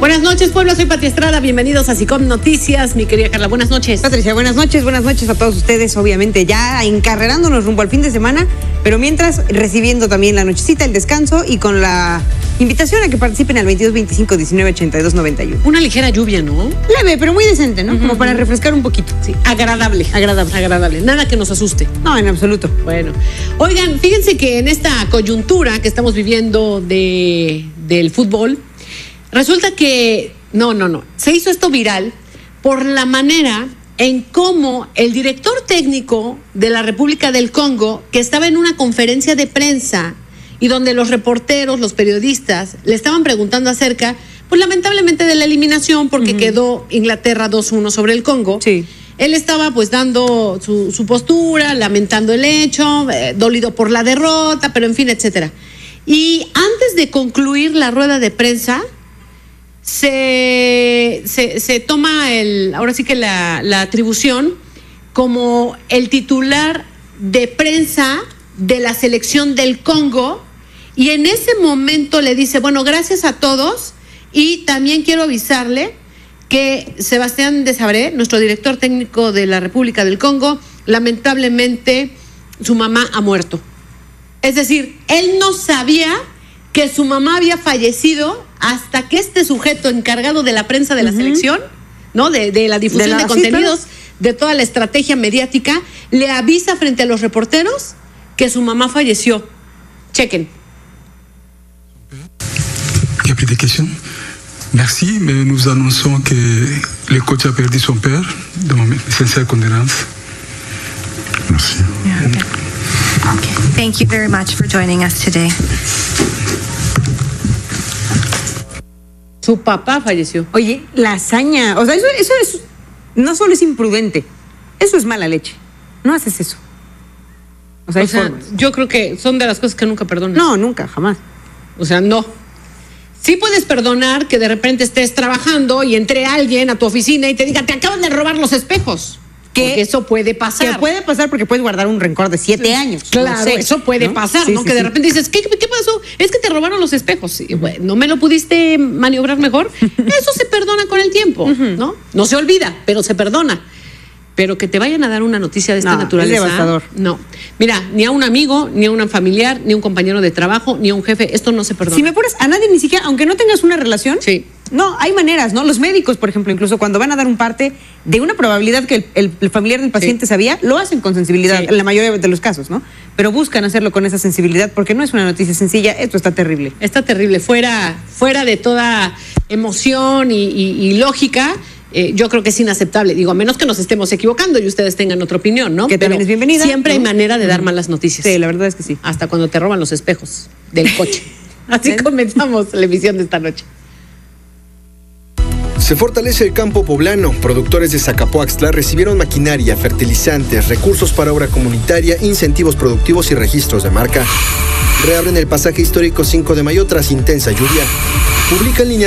Buenas noches, pueblo, soy Pati Estrada, bienvenidos a SICOM Noticias, mi querida Carla, buenas noches. Patricia, buenas noches a todos ustedes, obviamente ya encarrerándonos rumbo al fin de semana, pero mientras recibiendo también la nochecita, el descanso y con la invitación a que participen al 22 25 19 82 91. Una ligera lluvia, ¿no? Leve, pero muy decente, ¿no? Como para refrescar un poquito. Sí, agradable, nada que nos asuste. No, en absoluto. Bueno, oigan, fíjense que en esta coyuntura que estamos viviendo del fútbol, resulta que, se hizo esto viral por la manera en cómo el director técnico de la República del Congo, que estaba en una conferencia de prensa y donde los reporteros, los periodistas, le estaban preguntando acerca, pues lamentablemente de la eliminación, porque quedó Inglaterra 2-1 sobre el Congo. Sí. Él estaba pues dando su postura, lamentando el hecho, dolido por la derrota, pero en fin, etcétera. Y antes de concluir la rueda de prensa, se toma ahora sí que la atribución como el titular de prensa de la selección del Congo, y en ese momento le dice, bueno, gracias a todos, y también quiero avisarle que Sebastián Desabré, nuestro director técnico de la República del Congo, lamentablemente su mamá ha muerto. Es decir, él no sabía que su mamá había fallecido hasta que este sujeto encargado de la prensa de la selección, ¿no? De la difusión de contenidos, de toda la estrategia mediática, le avisa frente a los reporteros que su mamá falleció. Chequen. Il y a plus de questions. Merci, mais nous annonçons que le coach a perdu son père. Donc, mes sincères condoléances. Merci. Yeah, okay. Thank you very much for joining us today. Su papá falleció. Oye, la hazaña, o sea, eso es, no solo es imprudente, eso es mala leche. No haces eso. O sea, yo creo que son de las cosas que nunca perdonas. No, nunca, jamás. O sea, no. Sí puedes perdonar que de repente estés trabajando y entre alguien a tu oficina y te diga, te acaban de robar los espejos. Que eso puede pasar. Que puede pasar porque puedes guardar un rencor de 7 años. Claro, no sé, eso puede pasar, sí, ¿no? Sí, que de repente dices, ¿qué pasó? Es que te robaron los espejos. Sí, bueno, ¿no me lo pudiste maniobrar mejor? Eso se perdona con el tiempo, ¿no? No se olvida, pero se perdona. Pero que te vayan a dar una noticia de esta naturaleza. Es devastador. No. Mira, ni a un amigo, ni a un familiar, ni a un compañero de trabajo, ni a un jefe, esto no se perdona. Si me pones a nadie, ni siquiera, aunque no tengas una relación. Sí. No, hay maneras, ¿no? Los médicos, por ejemplo, incluso cuando van a dar un parte de una probabilidad que el familiar del paciente sabía, lo hacen con sensibilidad, en la mayoría de los casos, ¿no? Pero buscan hacerlo con esa sensibilidad porque no es una noticia sencilla, esto está terrible. Está terrible, fuera de toda emoción y lógica. Yo creo que es inaceptable, digo, a menos que nos estemos equivocando y ustedes tengan otra opinión, ¿no? Que también es bienvenida. Siempre hay manera de dar malas noticias. Sí, la verdad es que sí. Hasta cuando te roban los espejos del coche. Así comenzamos la emisión de esta noche. Se fortalece el campo poblano. Productores de Zacapoaxtla recibieron maquinaria, fertilizantes, recursos para obra comunitaria, incentivos productivos y registros de marca. Reabren el pasaje histórico 5 de mayo tras intensa lluvia. Publican